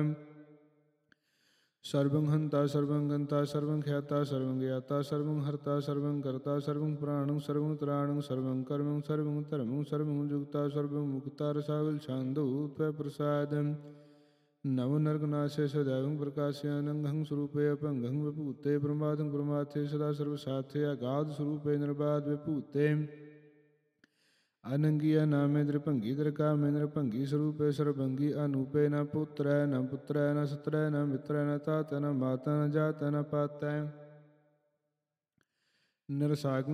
ਸਰਵੰ ਹੰਤਾ ਸਰਵੰ ਗੰਤਾ ਸਰਵੰ ਖਿਆਤਾ ਸਰਵੰ ਗਿਆਤਾ ਸਰਵੰ ਹਰਤਾ ਸਰਵੰ ਕਰਤਾ ਸਰਵੰ ਪ੍ਰਾਣੰ ਸਰਵੰ ਤ੍ਰਾਣੰ ਸਰਵੰ ਕਰਮੰ ਸਰਵੰ ਧਰਮੰ ਸਰਵੰ ਜੁਗਤਾ ਸਰਵੰ ਮੁਕਤਾ ਰਸਾਵਲ ਛਾਂਦੋ ਤਵੈ ਪ੍ਰਸਾਦੰ ਨਵ ਨਰਗਨਾਸ਼ੇ ਸਦੈਵੰ ਪ੍ਰਕਾਸ਼ਯਾਨੰਘੰ ਸਰੂਪੇ ਅਭੰਗੰ ਵਿਭੂਤੇ ਪ੍ਰਮਾਦੰ ਪ੍ਰਮਾਥੇ ਸਦਾ ਸਰਵ ਸਾਥੇ ਅਗਾਧ ਸਰੂਪੇ ਨਿਰਬਾਧ ਵਿਭੂਤੇ ਅਨੰਗੀਆ ਨਾਮੇ ਦ੍ਰਿਭੰਗੀ ਦ੍ਰਿਕਾਮੇ ਨਿਰਭੰਗੀ ਸਰੂਪੇ ਸਰਭੰਗੀ ਅਨੂਪੇ ਨ ਪੁੱਤਰੈ ਨ ਪੁੱਤਰੈ ਨ ਸਤਰੈ ਨ ਮਿਤਰੈ ਨ ਤਾਤੈ ਨ ਮਾਤਾ ਨ ਜਾਤੈ ਨ ਪਾਤੈ ਨਿਰਸਾਗੰ